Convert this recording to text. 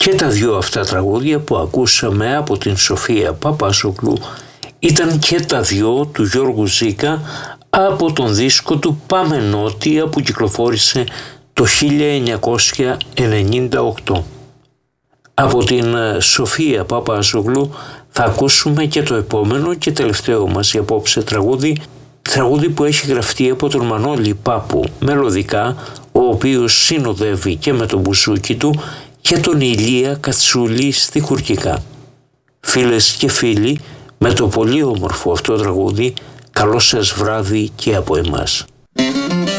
Και τα δύο αυτά τραγούδια που ακούσαμε από την Σοφία Παπάζογλου ήταν και τα δύο του Γιώργου Ζήκα από τον δίσκο του «Πάμε Νότια» που κυκλοφόρησε το 1998. Από την Σοφία Παπάζογλου θα ακούσουμε και το επόμενο και τελευταίο μας για απόψε τραγούδι που έχει γραφτεί από τον Μανώλη Πάπου μελωδικά, ο οποίος συνοδεύει και με τον μπουζούκι του και τον Ηλία Κατσούλη στη χουρκικά. Φίλες και φίλοι, με το πολύ όμορφο αυτό τραγούδι, καλό σας βράδυ και από εμάς.